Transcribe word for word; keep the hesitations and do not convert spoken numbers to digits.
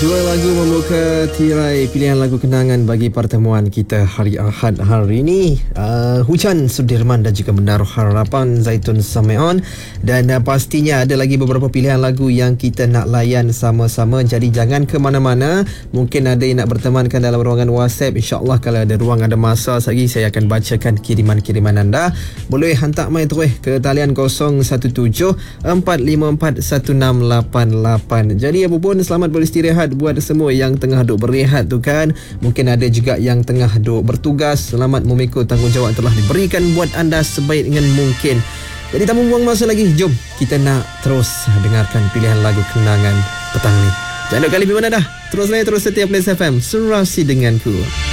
Dua lagu membuka tirai pilihan lagu kenangan bagi pertemuan kita hari Ahad hari ini. Uh, Hujan Sudirman dan juga Menaruh Harapan Zaitun Sameon. Dan uh, pastinya ada lagi beberapa pilihan lagu yang kita nak layan sama-sama. Jadi jangan ke mana-mana. Mungkin ada yang nak bertemankan dalam ruangan WhatsApp. InsyaAllah kalau ada ruang, ada masa lagi, saya akan bacakan kiriman-kiriman anda. Boleh hantar mai terus ke talian kosong satu tujuh empat lima empat satu enam lapan lapan. Jadi apa pun, selamat beristirahat buat semua yang tengah duk berehat tu kan. Mungkin ada juga yang tengah duk bertugas. Selamat memikul tanggungjawab yang telah diberikan buat anda sebaik dengan mungkin. Jadi tak membuang masa lagi, jom kita nak terus dengarkan pilihan lagu kenangan petang ni. Jangan duk kali di mana dah. Terus layan terus setiap Plus F M, Serasi denganku.